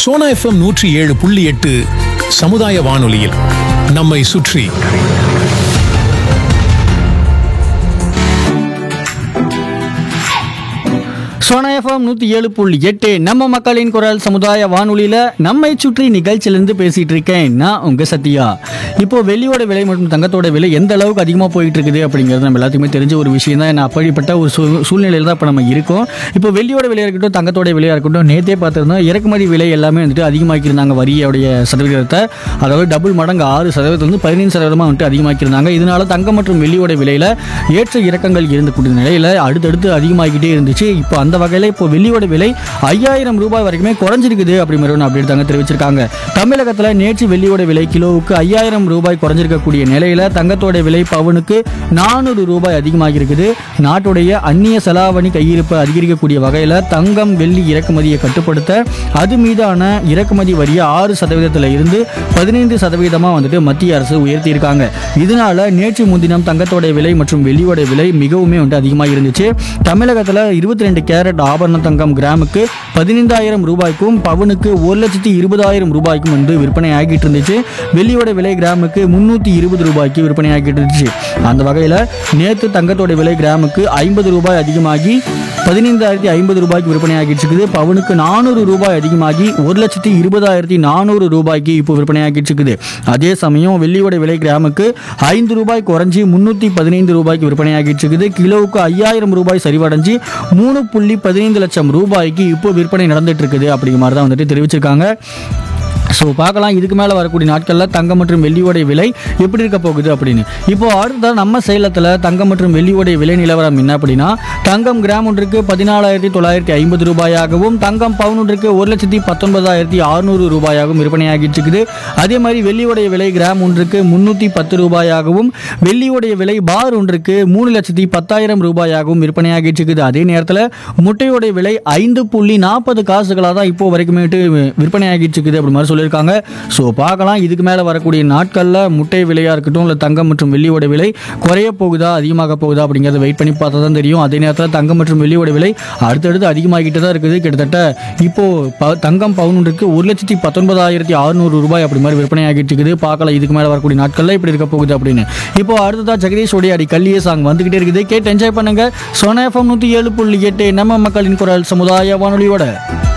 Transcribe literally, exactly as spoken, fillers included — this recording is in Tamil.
சோனா எஃப்எம் நூற்றி ஏழு புள்ளி எட்டு சமுதாய வானொலியில் நம்மை சுற்றி. சோனா எஃப்எம் நூற்றி ஏழு புள்ளி எட்டு நம்ம மக்களின் குரல் சமுதாய வானொலியில் நம்மை சுற்றி நிகழ்ச்சியிலேருந்து பேசிகிட்டு இருக்கேன் நான் உங்கள் சத்யா. இப்போ வெள்ளியோட விலை மற்றும் தங்கத்தோட விலை எந்த அளவுக்கு அதிகமாக போயிட்டு இருக்குது அப்படிங்கிறது நம்ம எல்லாத்துக்குமே தெரிஞ்ச ஒரு விஷயம் தான். அப்படிப்பட்ட ஒரு சூ சூழ்நிலையில் தான் இப்போ நம்ம இருக்கோம். இப்போ வெள்ளியோட விலையாக இருக்கட்டும், தங்கத்தோட விலையாக இருக்கட்டும், நேற்றே பார்த்துருந்தோம் இறக்குமதி விலை எல்லாமே வந்துட்டு அதிகமாக்கியிருந்தாங்க. வரியோடைய சதவீதத்தை, அதாவது டபுள் மடங்கு ஆறு சதவீதம் வந்து பதினைந்து சதவீதமாக வந்துட்டு அதிகமாக்கியிருந்தாங்க. இதனால தங்கம் மற்றும் வெள்ளியோட விலையில் ஏற்ற இறக்கங்கள் இருந்தக்கூடிய நிலையில் அடுத்தடுத்து அதிகமாகிக்கிட்டே இருந்துச்சு. இப்போ அந்த வகையில் இப்போ வெள்ளியோட விலை ஐயாயிரம் ரூபாய் வரைக்குமே குறைஞ்சிருக்குது அப்படிங்கிற அப்படி தாங்க தெரிவிச்சிருக்காங்க. தமிழகத்தில் நேற்று வெள்ளியோட விலை கிலோவுக்கு ஐயாயிரம் ரூபாய் குறைஞ்சிருக்கக்கூடிய நிலையில் தங்கத்தோட விலை பவுனுக்கு நானூறு ரூபாய் அதிகமாக இருக்குது. நாட்டுடைய அந்நிய செலாவணி கையிருப்பு அதிகரிக்கக்கூடிய வகையில் தங்கம் வெள்ளி இறக்குமதியை கட்டுப்படுத்த அது மீதான இறக்குமதி வரியை ஆறு சதவீதத்தில் இருந்து பதினைந்து சதவீதமாக வந்துட்டு மத்திய அரசு உயர்த்தியிருக்காங்க. இதனால நேற்று முன்தினம் தங்கத்தோட விலை மற்றும் வெள்ளியோட விலை மிகவுமே வந்துட்டு அதிகமாக இருந்துச்சு. தமிழகத்தில் இருபத்தி ரெண்டு கேரட் ஆபரண தங்கம் கிராமுக்கு பதினைந்தாயிரம் ரூபாய்க்கும் பவுனுக்கு ஒரு லட்சத்தி இருபதாயிரம் ரூபாய்க்கும் வந்து விற்பனை ஆகிட்டு இருந்துச்சு. வெள்ளியோட விலை கிராமுக்கு முன்னூற்றி இருபது ரூபாய்க்கு விற்பனை ஆகிட்டு இருந்துச்சு. அந்த வகையில் நேற்று தங்கத்தோட விலை கிராமுக்கு ஐம்பது ரூபாய் அதிகமாகி பதினைந்தாயிரத்தி ஐம்பது ரூபாய்க்கு விற்பனை ஆகிட்டு இருக்குது. பவுனுக்கு நானூறு ரூபாய் அதிகமாகி ஒரு லட்சத்தி இருபதாயிரத்தி நானூறு ரூபாய்க்கு இப்போ விற்பனை ஆகிட்டு இருக்குது. அதே சமயம் வெள்ளியோட விலை கிராமுக்கு ஐந்து ரூபாய் குறைஞ்சி முன்னூற்றி பதினைந்து ரூபாய்க்கு விற்பனை ஆகிட்டு இருக்குது. கிலோவுக்கு ஐயாயிரம் ரூபாய் சரிவடைஞ்சு மூணு புள்ளி பதினைந்து லட்சம் ரூபாய்க்கு இப்போ விற்பனை நடந்துட்டு இருக்குது அப்படிங்கிற மாதிரி தான் வந்துட்டு தெரிவிச்சிருக்காங்க. ஸோ பார்க்கலாம் இதுக்கு மேலே வரக்கூடிய நாட்களில் தங்கம் மற்றும் வெள்ளியோடைய விலை எப்படி இருக்க போகுது அப்படின்னு. இப்போ அடுத்த நம்ம சேலத்தில் தங்கம் மற்றும் வெள்ளியோடைய விலை நிலவரம் என்ன அப்படின்னா, தங்கம் கிராம் ஒன்றுக்கு பதினாலாயிரத்தி தொள்ளாயிரத்தி ஐம்பது ரூபாயாகவும் தங்கம் பவுன் ஒன்றுக்கு ஒரு லட்சத்தி பத்தொன்பதாயிரத்தி அறுநூறு ரூபாயாகவும் விற்பனையாகிட்டு இருக்குது. அதே மாதிரி வெள்ளியோடைய விலை கிராம் ஒன்றுக்கு முன்னூற்றி பத்து ரூபாயாகவும் வெள்ளியோடைய விலை பார் ஒன்றுக்கு மூணு லட்சத்தி பத்தாயிரம் ரூபாயாகவும் விற்பனையாகிட்டு இருக்குது. அதே நேரத்தில் முட்டையோடைய விலை ஐந்து புள்ளி நாற்பது காசுகளாக தான் இப்போ வரைக்குமே விற்பனையாகிட்டு இருக்குது அப்படி மாதிரி சொல்லியிருக்காங்க. ஸோ பார்க்கலாம் இதுக்கு மேலே வரக்கூடிய நாட்களில் முட்டை விலையாக இருக்கட்டும் இல்லை தங்கம் மற்றும் வெள்ளியோட விலை குறைய போகுதா அதிகமாக போகுதா அப்படிங்கிறத வெயிட் பண்ணி பார்த்தா தான் தெரியும். அதே நேரத்தில் தங்கம் மற்றும் வெள்ளியோட விலை அடுத்தடுத்து அதிகமாகிட்டு தான் இருக்குது. கிட்டத்தட்ட இப்போது தங்கம் பவுன் ஒன்றுக்கு ஒரு லட்சத்தி பத்தொன்பதாயிரத்தி அறுநூறு ரூபாய் அப்படி மாதிரி விற்பனை ஆகிட்டு இருக்குது. பார்க்கலாம் இதுக்கு மேலே வரக்கூடிய நாட்களில் இப்படி இருக்க போகுது அப்படின்னு. இப்போ அடுத்ததாக ஜெகதீஷ் உடைய அடி கல்லியே சாங் வந்துகிட்டே இருக்குது. கேட்டு என்ஜாய் பண்ணுங்க. சோனா எஃப்எம் நூற்றி ஏழு புள்ளி எட்டு நம்ம மக்களின் குரல் சமுதாய வானொலியோட.